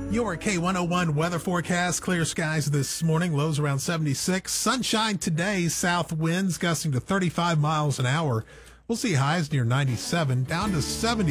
Your K101 weather forecast. Clear skies this morning. Lows around 76. Sunshine today. South winds gusting to 35 miles an hour. We'll see highs near 97, down to 70.